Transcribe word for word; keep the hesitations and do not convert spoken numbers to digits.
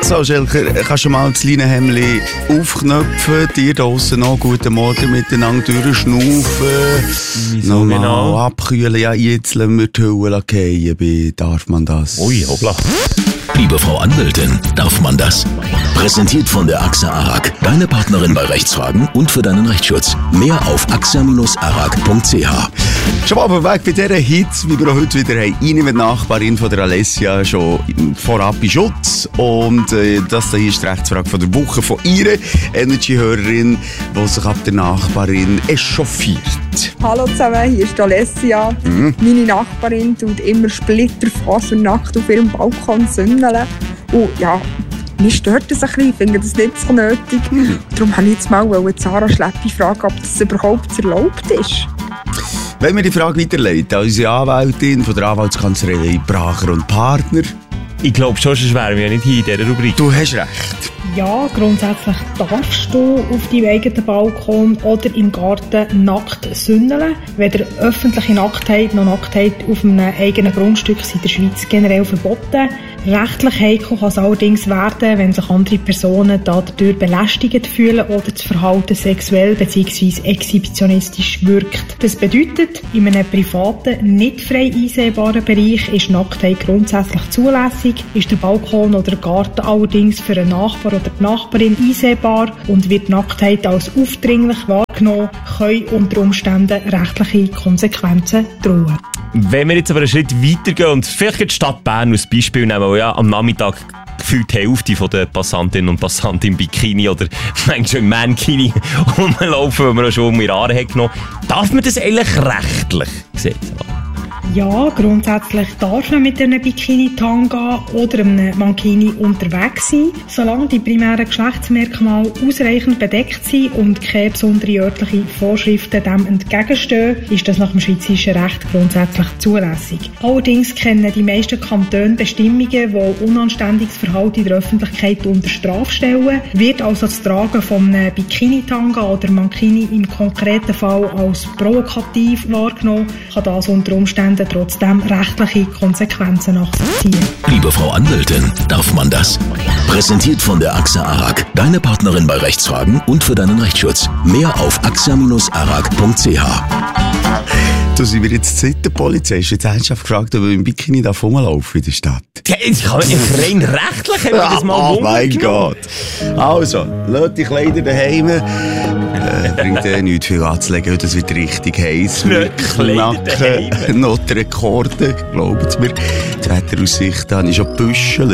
So, Schelker, kannst du mal das Leinenhemdli aufknöpfen, dir da draussen noch guten Morgen miteinander durchschnaufen, Wieso nochmal genau? abkühlen, ja, jetzt lassen wir die Hülle fallen, darf man das? Ui, hoppla. Liebe Frau Anwältin, darf man das? Präsentiert von der A X A ARAG, deine Partnerin bei Rechtsfragen und für deinen Rechtsschutz. Mehr auf a x a dash arag punkt c h. Schon mal vorweg bei dieser Hitze, wie wir auch heute wieder haben, eine mit Nachbarin von der Alessia schon vorab in Schutz. Und äh, das hier ist die Rechtsfrage von der Woche von ihrer Energy-Hörerin, die sich ab der Nachbarin echauffiert. Hallo zusammen, hier ist Alessia. Mhm. Meine Nachbarin tut immer Splitterfasernacht auf ihrem Balkon sündeln. Und ja, mich stört das ein bisschen, ich finde das nicht so nötig. Mhm. Darum wollte ich jetzt mal Sarah Schleppi fragen, ob das überhaupt erlaubt ist. Wenn wir die Frage weiterleiten, unsere Anwältin von der Anwaltskanzlei Bracher und Partner. Ich glaube schon, sonst wären wir ja nicht hier in dieser Rubrik. Du hast recht. Ja, grundsätzlich darfst du auf deinem eigenen Balkon oder im Garten nackt sündeln. Weder öffentliche Nacktheit noch Nacktheit auf einem eigenen Grundstück sind in der Schweiz generell verboten. Rechtlich heikel kann es allerdings werden, wenn sich andere Personen dadurch belästigt fühlen oder das Verhalten sexuell bzw. exhibitionistisch wirkt. Das bedeutet, in einem privaten, nicht frei einsehbaren Bereich ist Nacktheit grundsätzlich zulässig, ist der Balkon oder der Garten allerdings für einen Nachbar oder die Nachbarin einsehbar und wird Nacktheit als aufdringlich wahrgenommen, können unter Umständen rechtliche Konsequenzen drohen. Wenn wir jetzt aber einen Schritt weitergehen und vielleicht die Stadt Bern als Beispiel nehmen, wo ja am Nachmittag gefühlt die Hälfte von den Passantinnen und Passanten im Bikini oder manchmal schon im Mankini rumlaufen, weil man auch schon um ihre Haare hat genommen. Darf man das eigentlich rechtlich sehen? Ja, grundsätzlich darf man mit einem Bikini-Tanga oder einem Mankini unterwegs sein, solange die primären Geschlechtsmerkmale ausreichend bedeckt sind und keine besonderen örtliche Vorschriften dem entgegenstehen, ist das nach dem schweizerischen Recht grundsätzlich zulässig. Allerdings kennen die meisten Kantone Bestimmungen, die unanständiges Verhalten in der Öffentlichkeit unter Strafe stellen. Wird also das Tragen von einem Bikini-Tanga oder Mankini im konkreten Fall als provokativ wahrgenommen, kann das unter Umständen trotzdem rechtliche Konsequenzen nach sich ziehen. Liebe Frau Anwältin, darf man das? Präsentiert von der A X A ARAG, deine Partnerin bei Rechtsfragen und für deinen Rechtsschutz. Mehr auf a x a dash arag punkt c h. Du, sind wir jetzt seit der Polizei? Hast du jetzt ernsthaft gefragt, ob wir im Bikini da rumlaufen in der Stadt? Ja, ich kann nicht rein rechtlich haben wir das mal oh mein Gott. Also, lass die Kleider daheim. Äh, bringt ja nichts viel anzulegen, weil das wird richtig heiß. Nacken, Notenrekorde, glaubt es mir. Die Wetteraussicht habe ich schon gebüschelt.